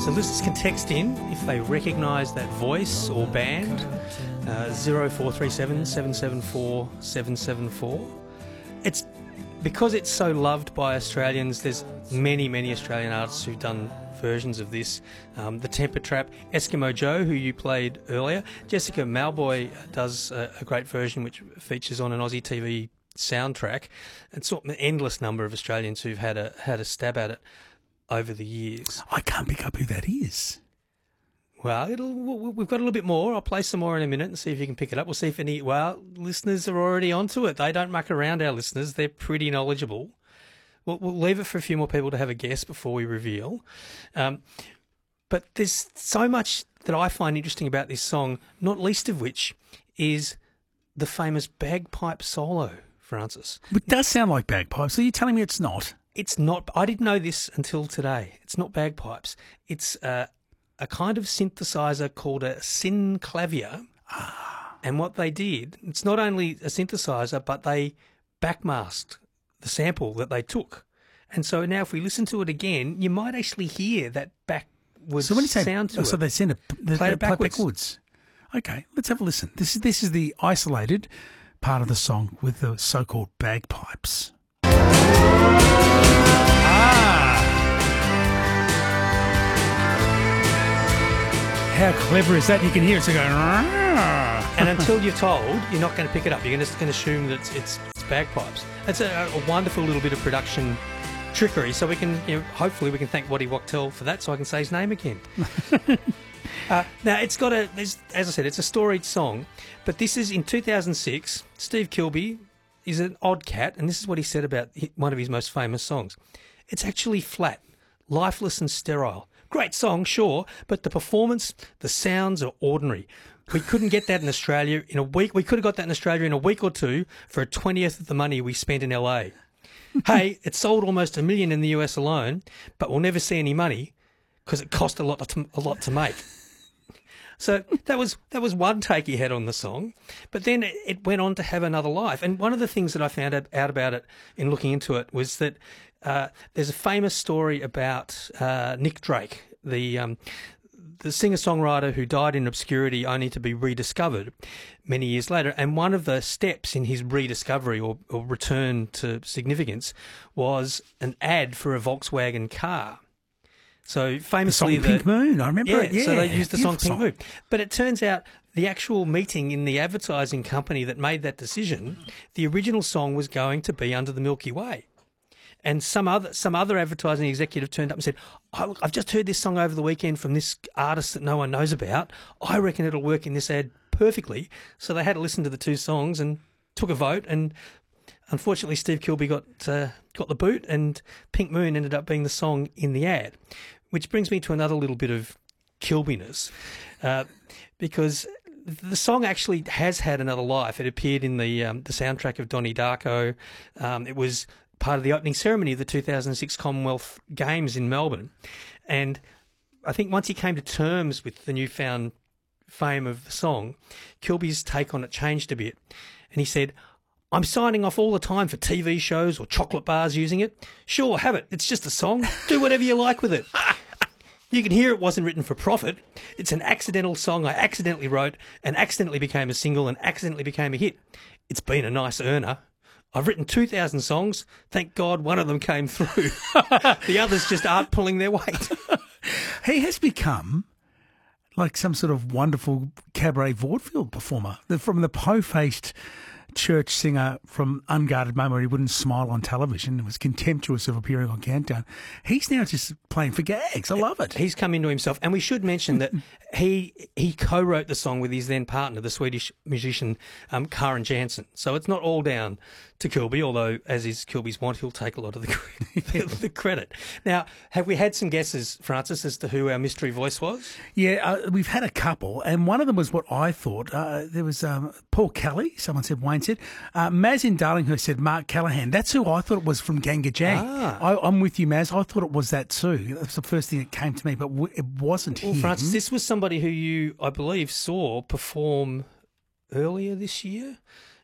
So listeners can text in if they recognise that voice or band, 0437 774 774. It's because it's so loved by Australians. There's many Australian artists who've done versions of this. The Temper Trap, Eskimo Joe, who you played earlier. Jessica Malboy does a great version which features on an Aussie TV soundtrack. It's sort of an endless number of Australians who've had a stab at it over the years. I can't pick up who that is. Well, we've got a little bit more. I'll play some more in a minute and see if you can pick it up. We'll see if any, listeners are already onto it. They don't muck around, our listeners. They're pretty knowledgeable. We'll leave it for a few more people to have a guess before we reveal. But there's so much that I find interesting about this song, not least of which is the famous bagpipe solo, Francis. It does sound like bagpipes, so you're telling me it's not? It's not. I didn't know this until today. It's not bagpipes. It's a kind of synthesizer called a synclavier. And what they did, it's not only a synthesizer, but they backmasked the sample that they took. And so now if we listen to it again, you might actually hear that backwards sound to it. So they send they play it backwards. Okay, let's have a listen. This is the isolated part of the song with the so-called bagpipes. How clever is that? You can hear it going. And until you're told, you're not going to pick it up. You're just going to assume that it's bagpipes. It's a wonderful little bit of production trickery. So we can, hopefully we can thank Waddy Wachtel for that, so I can say his name again. Now it's got as I said, it's a storied song, but this is in 2006. Steve Kilbey is an odd cat, and this is what he said about one of his most famous songs. It's actually flat, lifeless and sterile. Great song, sure, but the performance, the sounds are ordinary. We couldn't get that in Australia in a week. We could have got that in Australia in a week or two for a 20th of the money we spent in LA. Hey, it sold almost 1 million in the US alone, but we'll never see any money because it cost a lot to make. So that was one take he had on the song, but then it went on to have another life. And one of the things that I found out about it in looking into it was that there's a famous story about Nick Drake, the singer-songwriter who died in obscurity only to be rediscovered many years later. And one of the steps in his rediscovery or return to significance was an ad for a Volkswagen car. So famously, the song Pink Moon, I remember it. Yeah, so they used the song Pink Moon. But it turns out the actual meeting in the advertising company that made that decision, the original song was going to be Under the Milky Way. And some other advertising executive turned up and said, I've just heard this song over the weekend from this artist that no one knows about. I reckon it'll work in this ad perfectly. So they had to listen to the two songs and took a vote, and unfortunately Steve Kilbey got the boot, and Pink Moon ended up being the song in the ad, which brings me to another little bit of Kilbiness, because the song actually has had another life. It appeared in the soundtrack of Donnie Darko. It was part of the opening ceremony of the 2006 Commonwealth Games in Melbourne. And I think once he came to terms with the newfound fame of the song, Kilbey's take on it changed a bit. And he said, I'm signing off all the time for TV shows or chocolate bars using it. Sure, have it. It's just a song. Do whatever you like with it. You can hear it wasn't written for profit. It's an accidental song I accidentally wrote and accidentally became a single and accidentally became a hit. It's been a nice earner. I've written 2,000 songs. Thank God one of them came through. The others just aren't pulling their weight. He has become like some sort of wonderful cabaret vaudeville performer. From the po-faced church singer from Unguarded Moment where he wouldn't smile on television and was contemptuous of appearing on Countdown. He's now just playing for gags. I love it. He's come into himself. And we should mention that he co-wrote the song with his then partner, the Swedish musician Karin Jansen. So it's not all down to Kilbey, although, as is Kilbey's wont, he'll take a lot of the credit. Now, have we had some guesses, Francis, as to who our mystery voice was? Yeah, we've had a couple, and one of them was what I thought. There was Paul Kelly, someone said, Wayne said. Maz in Darlinghurst said Mark Callahan. That's who I thought it was from Ganga Jang. I'm with you, Maz. I thought it was that too. That's the first thing that came to me, but it wasn't him. Francis, this was somebody who you, I believe, saw perform earlier this year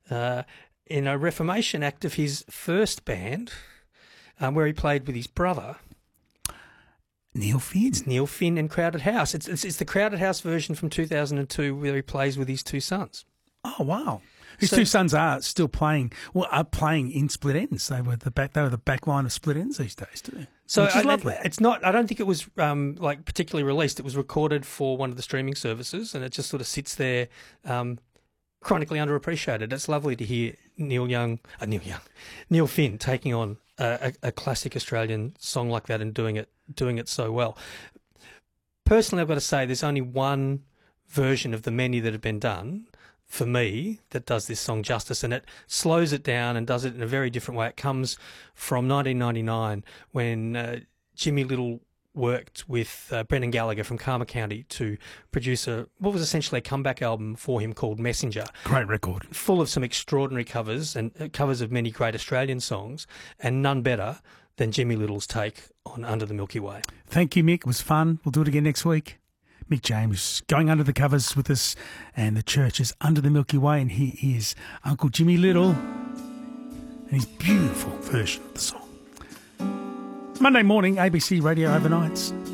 in a Reformation act of his first band, where he played with his brother. Neil Finn. It's Neil Finn and Crowded House. It's the Crowded House version from 2002 where he plays with his two sons. Oh, wow. His two sons are still playing. Well, are playing in Split Ends. They were the back line of Split Ends these days, too. So which is lovely. It's not. I don't think it was like particularly released. It was recorded for one of the streaming services, and it just sort of sits there, chronically underappreciated. It's lovely to hear Neil Finn taking on a classic Australian song like that and doing it so well. Personally, I've got to say, there's only one version of the many that have been done for me that does this song justice, and it slows it down and does it in a very different way. It comes from 1999 when Jimmy Little worked with Brendan Gallagher from Karma County to produce what was essentially a comeback album for him called Messenger. Great record. Full of some extraordinary covers and covers of many great Australian songs, and none better than Jimmy Little's take on Under the Milky Way. Thank you, Mick. It was fun. We'll do it again next week. Mick James going under the covers with us, and the church is Under the Milky Way, and he is Uncle Jimmy Little and his beautiful version of the song. Monday morning, ABC Radio Overnights.